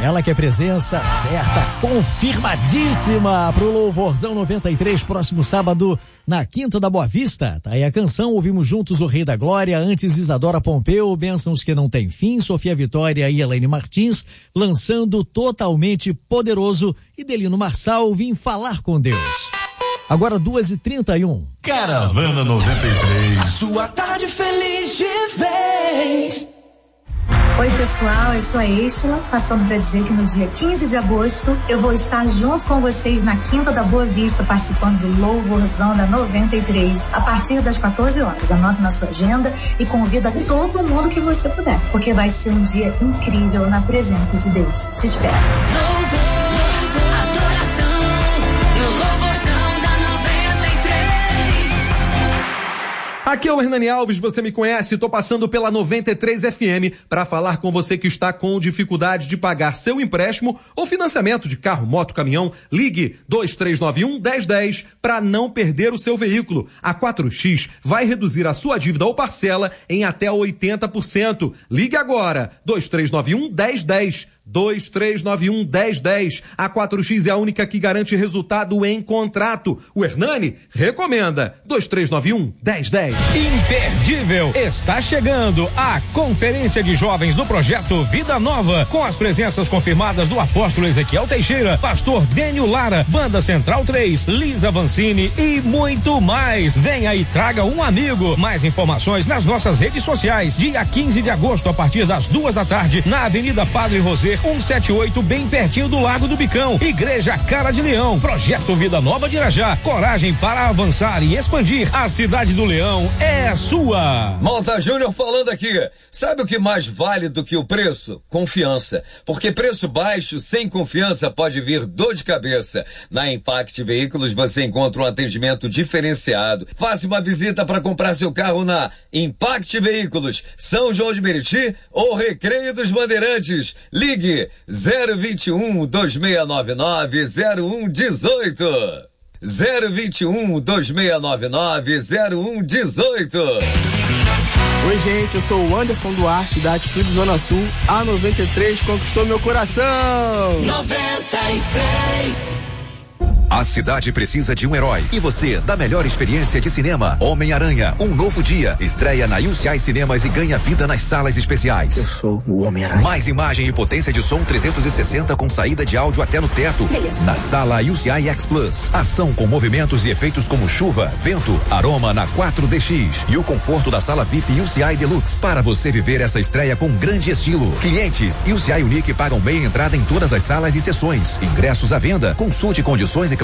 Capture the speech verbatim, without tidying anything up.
Ela que é presença certa, confirmadíssima pro Louvorzão noventa e três, próximo sábado, na Quinta da Boa Vista. Tá aí a canção, ouvimos juntos o Rei da Glória, antes Isadora Pompeu, Bênçãos que não tem fim, Sofia Vitória e Elaine Martins, lançando Totalmente Poderoso, e Delino Marçal, Vim Falar com Deus. Agora duas e trinta e um. Caravana noventa e três. A sua tarde feliz de vez. Oi pessoal, eu sou a Estela, passando para dizer que no dia quinze de agosto eu vou estar junto com vocês na Quinta da Boa Vista, participando do Louvorzão da noventa e três, a partir das quatorze horas. Anota na sua agenda e convida todo mundo que você puder, porque vai ser um dia incrível na presença de Deus. Te espero. Aqui é o Hernani Alves, você me conhece, tô passando pela noventa e três F M para falar com você que está com dificuldade de pagar seu empréstimo ou financiamento de carro, moto, caminhão. Ligue dois três nove um, um zero um zero para não perder o seu veículo. A quatro X vai reduzir a sua dívida ou parcela em até oitenta por cento. Ligue agora, dois três nove um, um zero um zero. dois três nove um, um zero um zero. A quatro X é a única que garante resultado em contrato. O Hernani recomenda. dois três nove um, um zero um zero. Imperdível. Está chegando a Conferência de Jovens do Projeto Vida Nova, com as presenças confirmadas do apóstolo Ezequiel Teixeira, pastor Dênio Lara, Banda Central três, Lisa Vancini e muito mais. Venha e traga um amigo. Mais informações nas nossas redes sociais. Dia quinze de agosto, a partir das duas da tarde, na Avenida Padre Rosê, cento e setenta e oito, bem pertinho do Largo do Bicão. Igreja Cara de Leão. Projeto Vida Nova de Irajá. Coragem para avançar e expandir. A cidade do Leão é sua. Malta Júnior falando aqui. Sabe o que mais vale do que o preço? Confiança. Porque preço baixo sem confiança pode vir dor de cabeça. Na Impact Veículos você encontra um atendimento diferenciado. Faça uma visita para comprar seu carro na Impact Veículos, São João de Meriti ou Recreio dos Bandeirantes. Ligue zero vinte e um, dois seis nove nove, zero um um oito. zero vinte e um, dois seis nove nove, zero um um oito. Oi gente, eu sou o Anderson Duarte da Atitude Zona Sul. A noventa e três conquistou meu coração. noventa e três. A cidade precisa de um herói e você, da melhor experiência de cinema. Homem-Aranha, um novo dia. Estreia na U C I Cinemas e ganha vida nas salas especiais. Eu sou o Homem-Aranha. Mais imagem e potência de som trezentos e sessenta com saída de áudio até no teto. Beleza. Na sala U C I X Plus. Ação com movimentos e efeitos como chuva, vento, aroma na quatro D X e o conforto da sala V I P U C I Deluxe. Para você viver essa estreia com grande estilo. Clientes U C I Unique pagam meia entrada em todas as salas e sessões. Ingressos à venda. Consulte condições e